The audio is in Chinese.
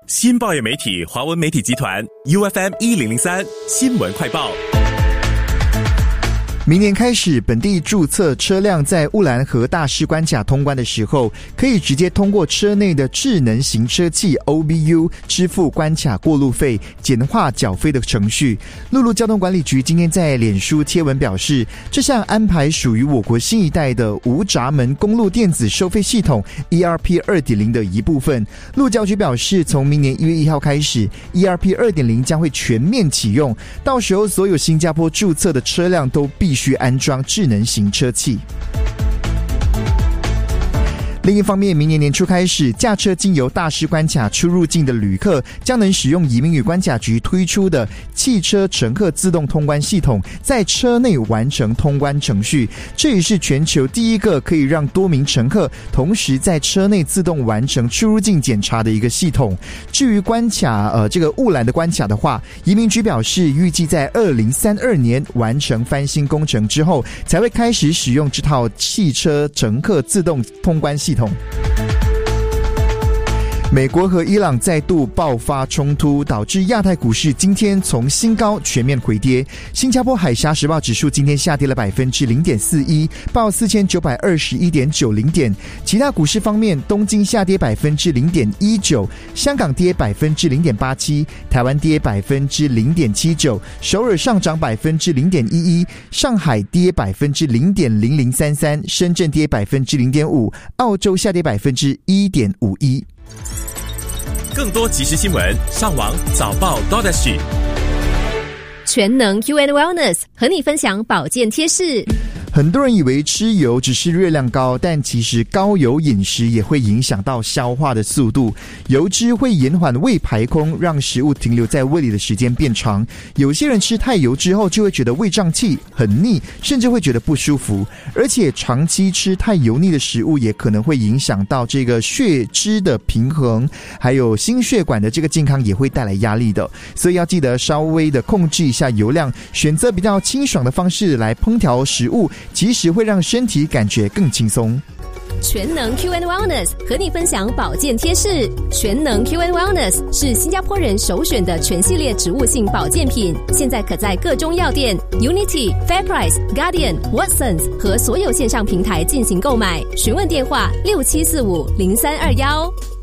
新报业媒体华文媒体集团 UFM 1003新闻快报。 明年开始，本地注册车辆在乌兰和大使关卡通关的时候，可以直接通过车内的智能行车器 OBU 支付关卡过路费，简化缴费的程序。陆路交通管理局今天在脸书贴文表示，这项安排属于我国新一代的无闸门公路电子收费系统 ERP 2.0 的一部分。路交局表示，从明年1月1号开始， ERP 2.0 将会全面启用，到时候所有新加坡注册的车辆都必须安装智能行车器。另一方面，明年年初开始，驾车经由大使关卡出入境的旅客将能使用移民与关卡局推出的汽车乘客自动通关系统，在车内完成通关程序。这也是全球第一个可以让多名乘客同时在车内自动完成出入境检查的一个系统。至于关卡这个乌兰的关卡的话，移民局表示，预计在2032年完成翻新工程之后，才会开始使用这套汽车乘客自动通关系统。美国和伊朗再度爆发冲突，导致亚太股市今天从新高全面回跌。新加坡海峡时报指数今天下跌了 0.41%， 报 4921.90 点。其他股市方面，东京下跌 0.19%， 香港跌 0.87%， 台湾跌 0.79%， 首尔上涨 0.11%， 上海跌 0.0033%， 深圳跌 0.5%， 澳洲下跌 1.51%。 更多即时新闻，上网早报 .SG。 全能 Q&Wellness 和你分享保健贴士。 很多人以为吃油只是热量高，但其实高油饮食也会影响到消化的速度。油脂会延缓胃排空，让食物停留在胃里的时间变长。有些人吃太油之后就会觉得胃胀气、很腻，甚至会觉得不舒服。而且长期吃太油腻的食物也可能会影响到这个血脂的平衡，还有心血管的这个健康也会带来压力的。所以要记得稍微的控制一下油量，选择比较清爽的方式来烹调食物，其实会让身体感觉更轻松。 全能 Q&Wellness 和你分享保健贴士。全能 Q&Wellness 是新加坡人首选的全系列植物性保健品，现在可在各中药店、Unity、FairPrice、Guardian、Watsons 和所有线上平台进行购买。询问电话67450321。